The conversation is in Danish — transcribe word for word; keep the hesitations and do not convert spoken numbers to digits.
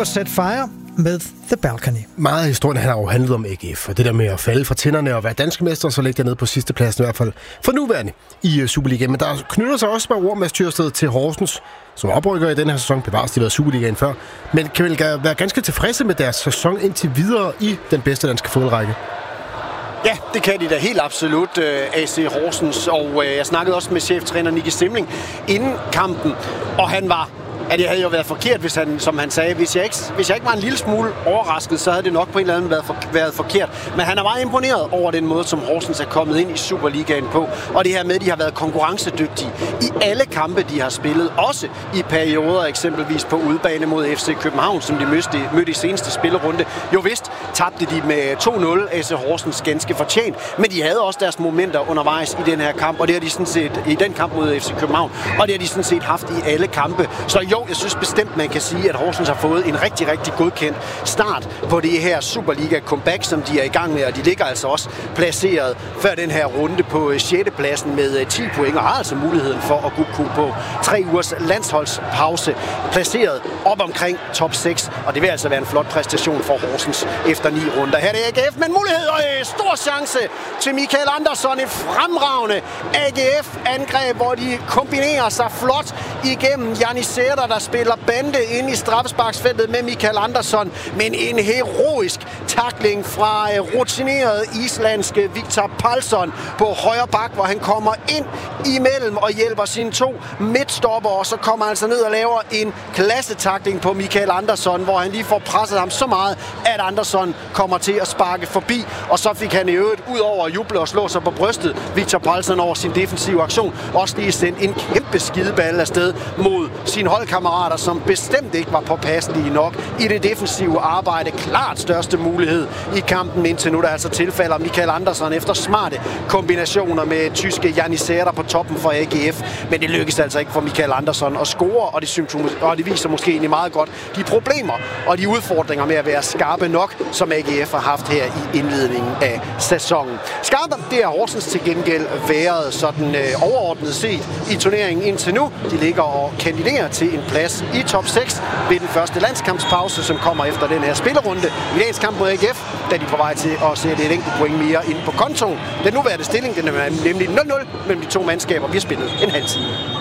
var Set Fire med The Balcony. Meget af historien har jo handlet om A G F, og det der med at falde fra tænderne og være danske mester, så ligger ned på sidste pladsen i hvert fald for nuværende i Superligaen. Men der knytter sig også bare ord med Tyrsted til Horsens, som oprykker i den her sæson. Bevares, de har været Superligaen før, men kan vel være ganske tilfredse med deres sæson indtil videre i den bedste danske fodboldrække. Ja, det kan de da helt absolut, A C Horsens, og jeg snakkede også med cheftræner Nicky Stimling inden kampen, og han var at det havde jo været forkert, hvis han, som han sagde, hvis jeg, ikke, hvis jeg ikke var en lille smule overrasket, så havde det nok på en eller anden været, for, været forkert. Men han er meget imponeret over den måde, som Horsens er kommet ind i Superligaen på. Og det her med, at de har været konkurrencedygtige i alle kampe, de har spillet. Også i perioder, eksempelvis på udebane mod F C København, som de mødte, mødte i seneste spillerunde. Jo vist tabte de med to nul, A C Horsens ganske fortjent. Men de havde også deres momenter undervejs i den her kamp, og det har de sådan set i den kamp mod F C København. Og det har de sådan set haft i alle kampe. Så jo, jeg synes bestemt, man kan sige, at Horsens har fået en rigtig, rigtig godkendt start på det her Superliga-comeback, som de er i gang med, og de ligger altså også placeret før den her runde på sjette pladsen med ti point, og har altså muligheden for at kunne på tre ugers landsholdspause, placeret op omkring top seks, og det vil altså være en flot præstation for Horsens efter ni runder. Her er det A G F, men mulighed og en stor chance til Michael Andersson, et fremragende A G F-angreb, hvor de kombinerer sig flot igennem Janisera, der spiller bande ind i straffesparksfeltet med Michael Andersson, men en heroisk tackling fra rutineret islandske Viktor Palsson på højre bak, hvor han kommer ind imellem og hjælper sine to midtstopper, og så kommer han altså ned og laver en klassetackling på Michael Andersson, hvor han lige får presset ham så meget, at Andersson kommer til at sparke forbi, og så fik han i øvrigt ud over at juble og slå sig på brystet, Viktor Palsson, over sin defensive aktion, også lige sendt en kæmpe skideball afsted mod sin holdkammerater, som bestemt ikke var påpasselige nok i det defensive arbejde. Klart største mulighed i kampen indtil nu, der altså tilfalder Michael Andersson efter smarte kombinationer med tyske Janisera på toppen for A G F. Men det lykkes altså ikke for Michael Andersson at score, og det, og det viser måske egentlig meget godt de problemer og de udfordringer med at være skarpe nok, som A G F har haft her i indledningen af sæsonen. Skarpe, det har Horsens til gengæld været sådan øh, overordnet set i turneringen indtil nu. De ligger og kandiderer til en plads i top seks ved den første landskampspause, som kommer efter den her spillerunde. I dagens kamp mod A G F, da de er på vej til at sætte et enkelt point mere ind på kontoen. Den nuværende stilling, den er nemlig nul nul mellem de to mandskaber. Vi har spillet en halv time.